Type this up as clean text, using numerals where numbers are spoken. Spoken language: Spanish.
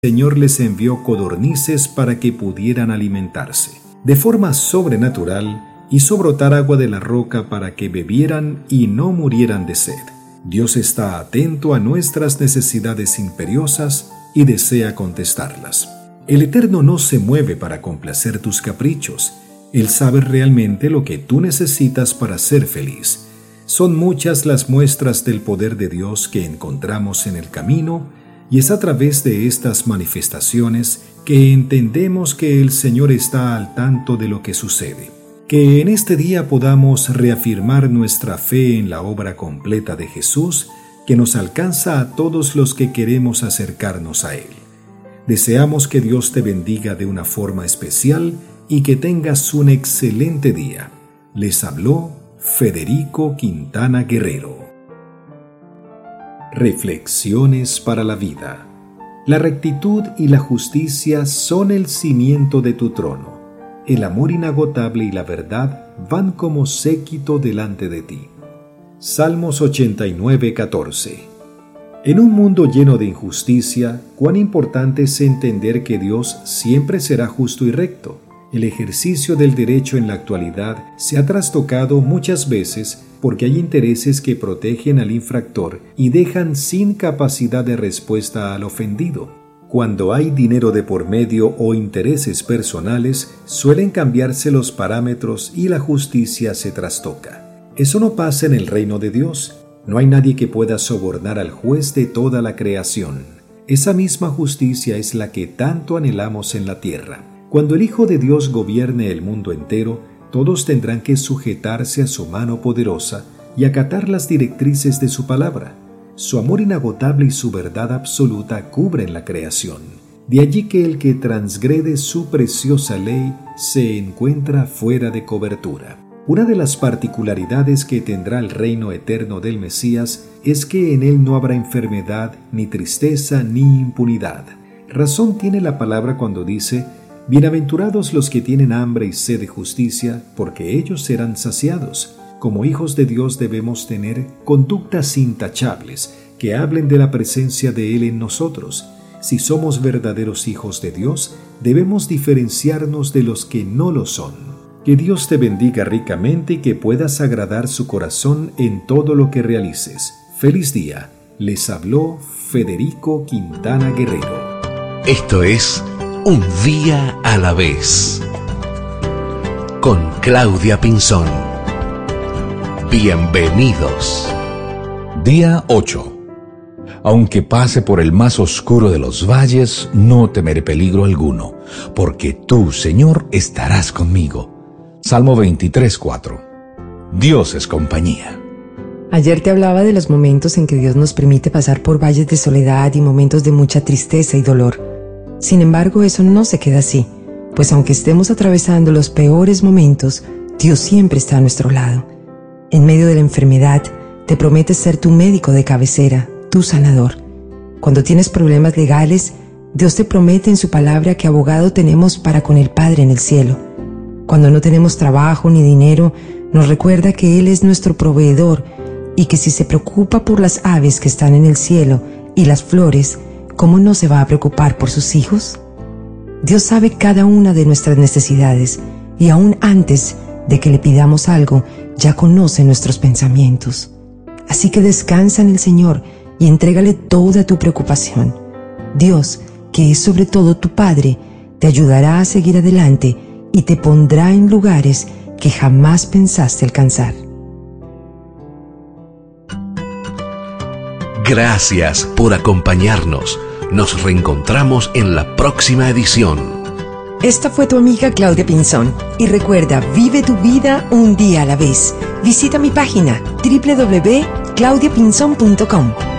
Señor les envió codornices para que pudieran alimentarse. De forma sobrenatural, hizo brotar agua de la roca para que bebieran y no murieran de sed. Dios está atento a nuestras necesidades imperiosas y desea contestarlas. El Eterno no se mueve para complacer tus caprichos. Él sabe realmente lo que tú necesitas para ser feliz. Son muchas las muestras del poder de Dios que encontramos en el camino, y es a través de estas manifestaciones que entendemos que el Señor está al tanto de lo que sucede. Que en este día podamos reafirmar nuestra fe en la obra completa de Jesús, que nos alcanza a todos los que queremos acercarnos a Él. Deseamos que Dios te bendiga de una forma especial y que tengas un excelente día. Les habló Federico Quintana Guerrero. Reflexiones para la vida. La rectitud y la justicia son el cimiento de tu trono. El amor inagotable y la verdad van como séquito delante de ti. Salmos 89:14. En un mundo lleno de injusticia, cuán importante es entender que Dios siempre será justo y recto. El ejercicio del derecho en la actualidad se ha trastocado muchas veces porque hay intereses que protegen al infractor y dejan sin capacidad de respuesta al ofendido. Cuando hay dinero de por medio o intereses personales, suelen cambiarse los parámetros y la justicia se trastoca. Eso no pasa en el reino de Dios. No hay nadie que pueda sobornar al juez de toda la creación. Esa misma justicia es la que tanto anhelamos en la tierra. Cuando el Hijo de Dios gobierne el mundo entero, todos tendrán que sujetarse a su mano poderosa y acatar las directrices de su palabra. Su amor inagotable y su verdad absoluta cubren la creación. De allí que el que transgrede su preciosa ley se encuentra fuera de cobertura. Una de las particularidades que tendrá el reino eterno del Mesías es que en él no habrá enfermedad, ni tristeza, ni impunidad. Razón tiene la palabra cuando dice: bienaventurados los que tienen hambre y sed de justicia, porque ellos serán saciados. Como hijos de Dios debemos tener conductas intachables, que hablen de la presencia de Él en nosotros. Si somos verdaderos hijos de Dios, debemos diferenciarnos de los que no lo son. Que Dios te bendiga ricamente y que puedas agradar su corazón en todo lo que realices. ¡Feliz día! Les habló Federico Quintana Guerrero. Esto es Un Día a la Vez, con Claudia Pinzón. Bienvenidos. Día 8. Aunque pase por el más oscuro de los valles, no temeré peligro alguno, porque tú, Señor, estarás conmigo. Salmo 23:4. Dios es compañía. Ayer te hablaba de los momentos en que Dios nos permite pasar por valles de soledad y momentos de mucha tristeza y dolor. Sin embargo, eso no se queda así, pues aunque estemos atravesando los peores momentos, Dios siempre está a nuestro lado. En medio de la enfermedad, te promete ser tu médico de cabecera, tu sanador. Cuando tienes problemas legales, Dios te promete en su palabra que abogado tenemos para con el Padre en el cielo. Cuando no tenemos trabajo ni dinero, nos recuerda que Él es nuestro proveedor y que si se preocupa por las aves que están en el cielo y las flores, ¿cómo no se va a preocupar por sus hijos? Dios sabe cada una de nuestras necesidades y aún antes de que le pidamos algo, ya conoce nuestros pensamientos. Así que descansa en el Señor y entrégale toda tu preocupación. Dios, que es sobre todo tu Padre, te ayudará a seguir adelante y te pondrá en lugares que jamás pensaste alcanzar. Gracias por acompañarnos. Nos reencontramos en la próxima edición. Esta fue tu amiga Claudia Pinzón. Y recuerda, vive tu vida un día a la vez. Visita mi página www.claudiapinzon.com.